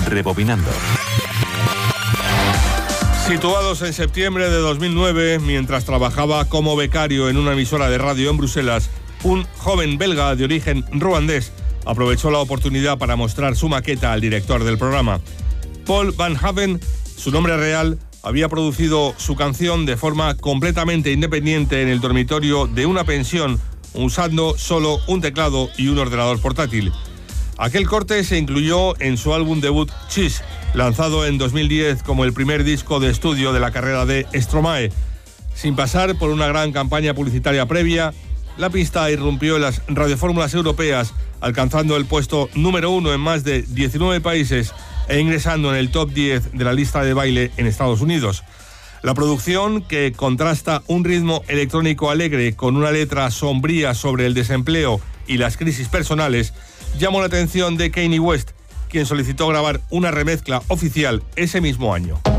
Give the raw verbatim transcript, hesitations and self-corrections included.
Rebobinando. Situados en septiembre de dos mil nueve, mientras trabajaba como becario en una emisora de radio en Bruselas, un joven belga de origen ruandés aprovechó la oportunidad para mostrar su maqueta al director del programa. Paul Van Haven, su nombre real, había producido su canción de forma completamente independiente en el dormitorio de una pensión, usando solo un teclado y un ordenador portátil. Aquel corte se incluyó en su álbum debut Cheese, lanzado en dos mil diez como el primer disco de estudio de la carrera de Stromae. Sin pasar por una gran campaña publicitaria previa, la pista irrumpió en las radiofórmulas europeas, alcanzando el puesto número uno en más de diecinueve países e ingresando en el top diez de la lista de baile en Estados Unidos. La producción, que contrasta un ritmo electrónico alegre con una letra sombría sobre el desempleo y las crisis personales, llamó la atención de Kanye West, quien solicitó grabar una remezcla oficial ese mismo año.